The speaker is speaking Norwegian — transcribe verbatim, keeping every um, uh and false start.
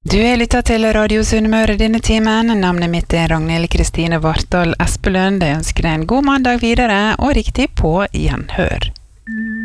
Du er lyttet til Radio Sunnmøre denne timen. Navnet mitt er Ragnhild Kristine Vartdal Espelund. Jeg ønsker deg en god mandag videre, og riktig på gjenhør.